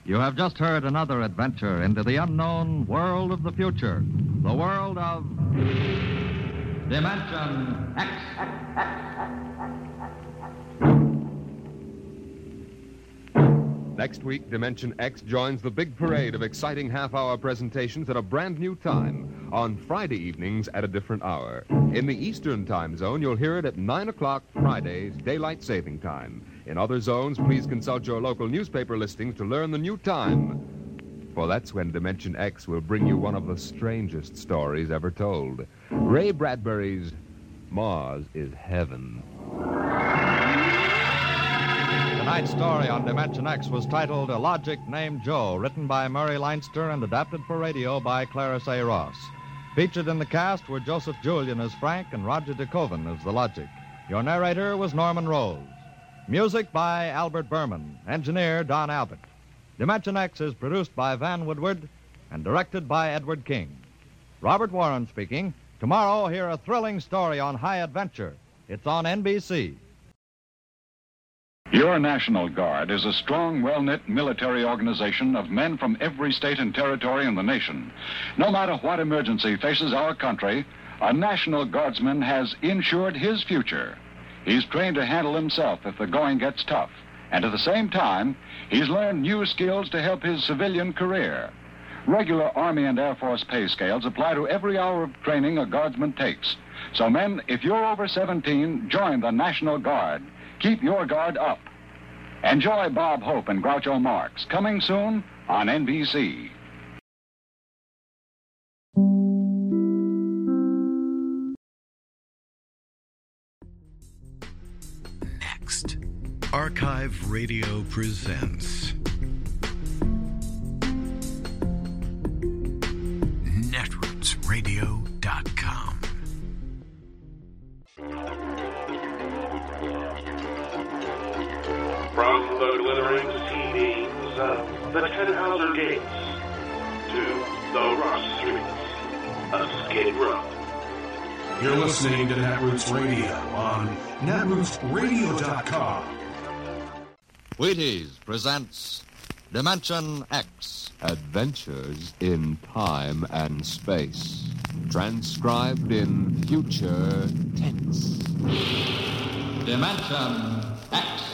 You have just heard another adventure into the unknown world of the future, the world of Dimension X. Next week, Dimension X joins the big parade of exciting half-hour presentations at a brand new time, on Friday evenings at a different hour. In the Eastern Time Zone, you'll hear it at 9 o'clock Fridays, Daylight Saving Time. In other zones, please consult your local newspaper listings to learn the new time. For that's when Dimension X will bring you one of the strangest stories ever told. Ray Bradbury's Mars is Heaven. Tonight's story on Dimension X was titled A Logic Named Joe, written by Murray Leinster and adapted for radio by Clarence A. Ross. Featured in the cast were Joseph Julian as Frank and Roger DeKoven as the Logic. Your narrator was Norman Rose. Music by Albert Berman. Engineer Don Albert. Dimension X is produced by Van Woodward and directed by Edward King. Robert Warren speaking. Tomorrow, hear a thrilling story on high adventure. It's on NBC. Your National Guard is a strong, well-knit military organization of men from every state and territory in the nation. No matter what emergency faces our country, a National Guardsman has insured his future. He's trained to handle himself if the going gets tough. And at the same time, he's learned new skills to help his civilian career. Regular Army and Air Force pay scales apply to every hour of training a Guardsman takes. So, men, if you're over 17, join the National Guard. Keep your guard up. Enjoy Bob Hope and Groucho Marx, coming soon on NBC. Next, Archive Radio presents netrootsradio.com. From the glittering ceilings of the Tannhauser Gates to the rough streets of Skid Row. You're listening to Netroots Radio on netrootsradio.com. Wheaties presents Dimension X. Adventures in time and space. Transcribed in future tense. Dimension X.